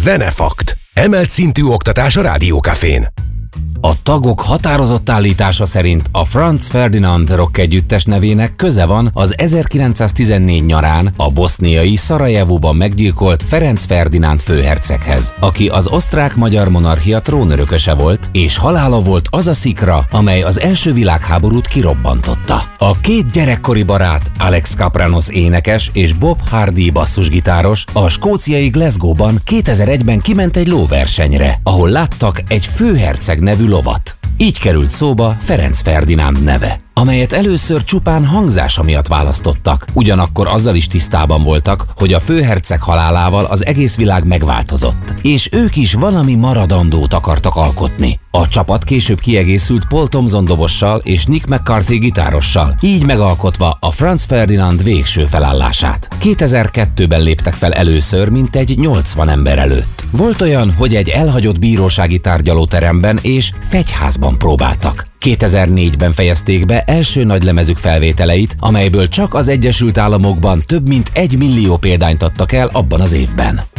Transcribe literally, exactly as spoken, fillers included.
Zenefakt. Emelt szintű oktatás a Rádiókafén. A tagok határozott állítása szerint a Franz Ferdinand rock együttes nevének köze van az ezerkilencszáztizennégy nyarán a boszniai Szarajevóban meggyilkolt Ferenc Ferdinánd főherceghez, aki az osztrák-magyar monarchia trónörököse volt, és halála volt az a szikra, amely az első világháborút kirobbantotta. A két gyerekkori barát, Alex Kapranos énekes és Bob Hardy basszusgitáros a skóciai Glasgow-ban kétezer-egyben kiment egy lóversenyre, ahol láttak egy főherceg nevű lovat. Így került szóba Ferenc Ferdinánd neve, amelyet először csupán hangzása miatt választottak, ugyanakkor azzal is tisztában voltak, hogy a főherceg halálával az egész világ megváltozott, és ők is valami maradandót akartak alkotni. A csapat később kiegészült Paul Thompson dobossal és Nick McCarthy gitárossal, így megalkotva a Franz Ferdinand végső felállását. kétezer-kettőben léptek fel először mintegy nyolcvan ember előtt. Volt olyan, hogy egy elhagyott bírósági tárgyalóteremben és fegyházban próbáltak. kétezer-négyben fejezték be első nagylemezük felvételeit, amelyből csak az Egyesült Államokban több mint egy millió példányt adtak el abban az évben.